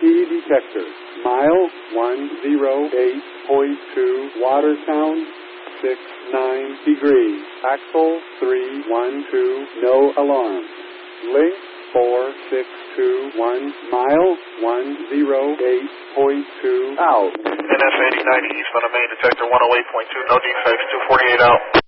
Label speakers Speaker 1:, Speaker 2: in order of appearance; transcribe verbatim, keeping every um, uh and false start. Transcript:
Speaker 1: Key detector. Mile one oh eight point two. Water sound six nine degrees. Axle three one two. No alarm. Link four six two one. Mile one oh eight point two. Out.
Speaker 2: N S eighty ninety eastbound of main detector one oh eight point two. No defects. two forty-eight out.